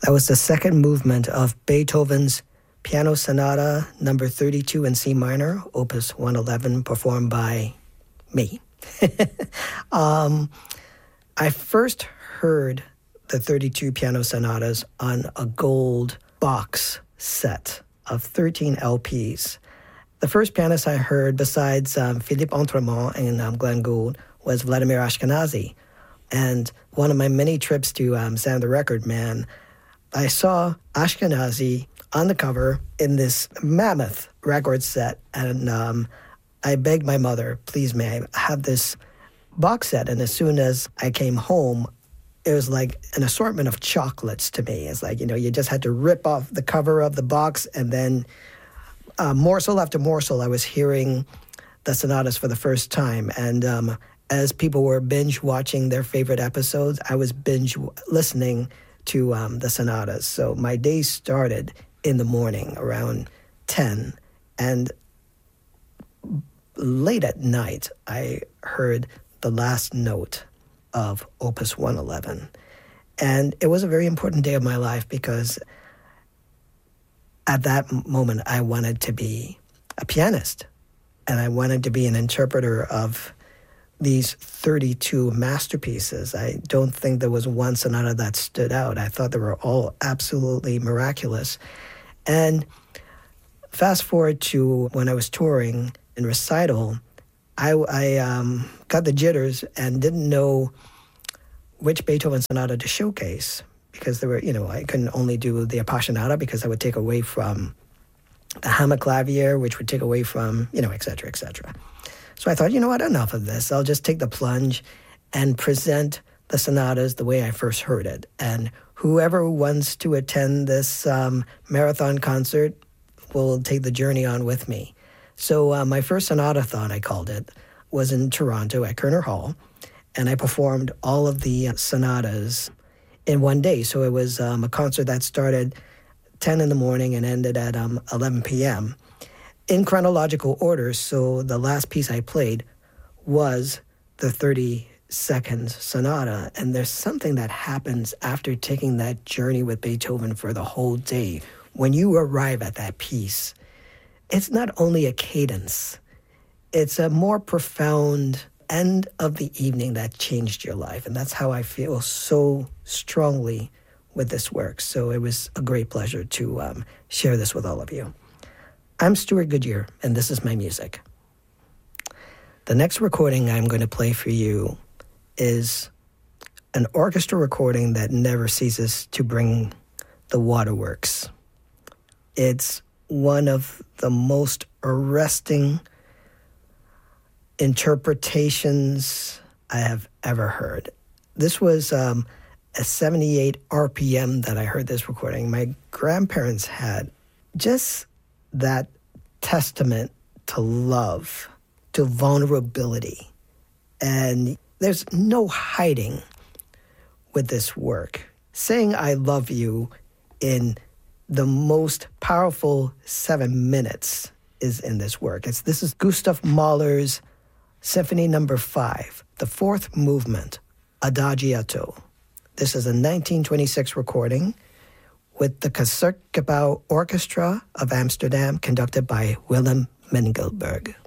That was the second movement of Beethoven's Piano Sonata number 32 in C minor, opus 111, performed by me. I first heard the 32 piano sonatas on a gold box set of 13 LPs. The first pianist I heard, besides Philippe Entremont and Glenn Gould, was Vladimir Ashkenazy. And one of my many trips to Sound the Record Man, I saw Ashkenazy on the cover in this mammoth record set, and I begged my mother, please may I have this box set. And as soon as I came home, it was like an assortment of chocolates to me. It's like, you just had to rip off the cover of the box, and then morsel after morsel, I was hearing the sonatas for the first time. And as people were binge watching their favorite episodes, I was binge listening to the sonatas. So my day started in the morning around 10, and late at night, I heard the last note of Opus 111. And it was a very important day of my life because at that moment, I wanted to be a pianist, and I wanted to be an interpreter of these 32 masterpieces. I don't think there was one sonata that stood out. I thought they were all absolutely miraculous. And fast forward to when I was touring in recital, I got the jitters and didn't know which Beethoven sonata to showcase because there were, I couldn't only do the Appassionata because I would take away from the Hammerklavier, which would take away from, et cetera, et cetera. So I thought, enough of this. I'll just take the plunge and present the sonatas the way I first heard it. And whoever wants to attend this marathon concert will take the journey on with me. So my first sonata-thon, I called it, was in Toronto at Kerner Hall, and I performed all of the sonatas in one day. So it was a concert that started 10 in the morning and ended at 11 p.m. in chronological order. So the last piece I played was the 32nd sonata, and there's something that happens after taking that journey with Beethoven for the whole day. When you arrive at that piece, it's not only a cadence, it's a more profound end of the evening that changed your life. And that's how I feel so strongly with this work. So it was a great pleasure to share this with all of you. I'm Stuart Goodyear, and this is my music. The next recording I'm going to play for you is an orchestra recording that never ceases to bring the waterworks. It's one of the most arresting interpretations I have ever heard. This was a 78 RPM that I heard this recording. My grandparents had just that testament to love, to vulnerability. And there's no hiding with this work. Saying I love you in the most powerful 7 minutes is in this work. This is Gustav Mahler's Symphony No. 5, the fourth movement, Adagietto. This is a 1926 recording with the Concertgebouw Orchestra of Amsterdam, conducted by Willem Mengelberg.